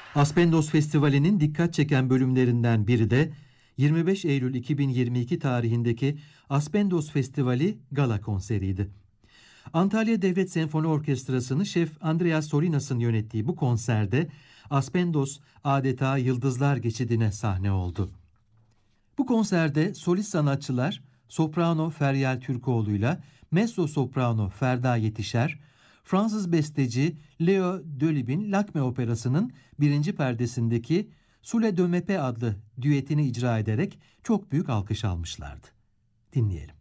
Aspendos Festivali'nin dikkat çeken bölümlerinden biri de 25 Eylül 2022 tarihindeki Aspendos Festivali Gala konseriydi. Antalya Devlet Senfoni Orkestrası'nı şef Andreas Solinas'ın yönettiği bu konserde Aspendos adeta yıldızlar geçidine sahne oldu. Bu konserde solist sanatçılar soprano Feryal Türkoğlu'yla mezzo soprano Ferda Yetişer, Fransız besteci Leo Delib'in Lakme Operası'nın birinci perdesindeki Sous de Mepe adlı düetini icra ederek çok büyük alkış almışlardı. Dinleyelim.